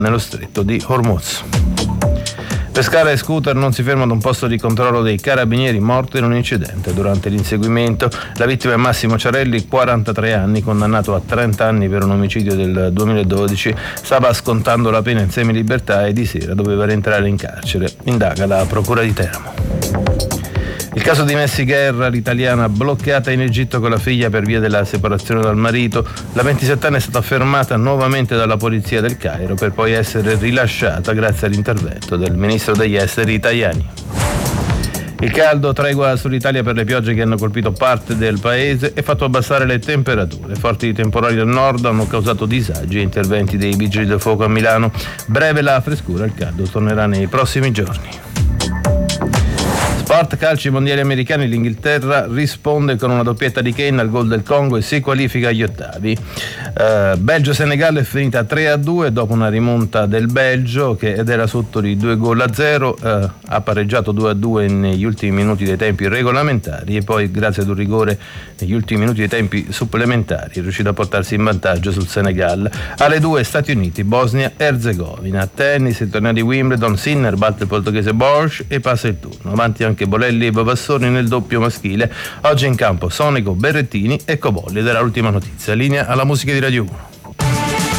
nello stretto di Hormuz. Pescara e scooter non si fermano ad un posto di controllo dei carabinieri, morto in un incidente. Durante l'inseguimento la vittima è Massimo Ciarelli, 43 anni, condannato a 30 anni per un omicidio del 2012. Stava scontando la pena in semilibertà e di sera doveva rientrare in carcere. Indaga la procura di Teramo. Il caso di Messi Guerra, l'italiana bloccata in Egitto con la figlia per via della separazione dal marito. La 27enne è stata fermata nuovamente dalla polizia del Cairo per poi essere rilasciata grazie all'intervento del ministro degli esteri Tajani. Il caldo tregua sull'Italia per le piogge che hanno colpito parte del paese e fatto abbassare le temperature. Forti temporali del nord hanno causato disagi e interventi dei vigili del fuoco a Milano. Breve la frescura, il caldo tornerà nei prossimi giorni. Sport, calci mondiali americani, l'Inghilterra risponde con una doppietta di Kane al gol del Congo e si qualifica agli ottavi. Belgio-Senegal è finita 3-2 dopo una rimonta del Belgio ed era sotto di 2-0, ha pareggiato 2-2 negli ultimi minuti dei tempi regolamentari e poi grazie ad un rigore negli ultimi minuti dei tempi supplementari è riuscito a portarsi in vantaggio sul Senegal. Alle 2 Stati Uniti, Bosnia-Erzegovina. Tennis, il torneo di Wimbledon, Sinner batte il portoghese Borch e passa il turno. Avanti anche Bolelli e Bavassoni nel doppio maschile. Oggi in campo Sonego, Berrettini e Cobolli. Ed era l'ultima notizia. Linea alla musica di Radio 1.